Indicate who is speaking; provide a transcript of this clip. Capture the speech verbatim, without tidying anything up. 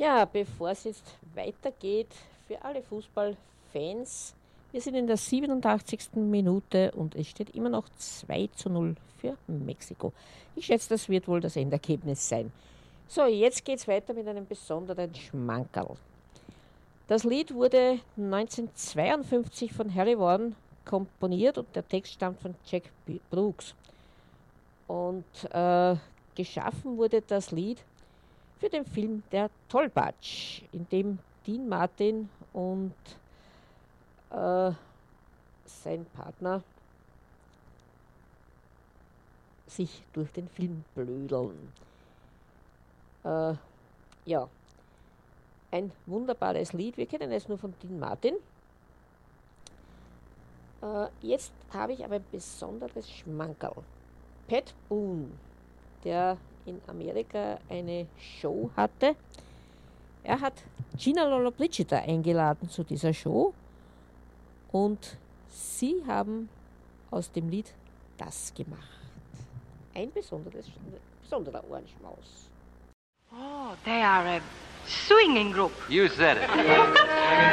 Speaker 1: Ja, bevor es jetzt weitergeht, für alle Fußballfans, wir sind in der siebenundachtzigsten Minute und es steht immer noch zwei zu null für Mexiko. Ich schätze, das wird wohl das Endergebnis sein. So, jetzt geht es weiter mit einem besonderen Schmankerl. Das Lied wurde neunzehnhundertzweiundfünfzig von Harry Vaughan komponiert und der Text stammt von Jack Brooks. Und äh, geschaffen wurde das Lied für den Film Der Tollpatsch, in dem Dean Martin und äh, sein Partner sich durch den Film blödeln. Äh, ja, ein wunderbares Lied. Wir kennen es nur von Dean Martin. Äh, jetzt habe ich aber ein besonderes Schmankerl. Pat Boone, der in Amerika eine Show hatte. Er hat Gina Lollobrigida eingeladen zu dieser Show und sie haben aus dem Lied das gemacht. Ein besonderes, besonderer Ohrenschmaus.
Speaker 2: Oh, they are a swinging group.
Speaker 3: You said it.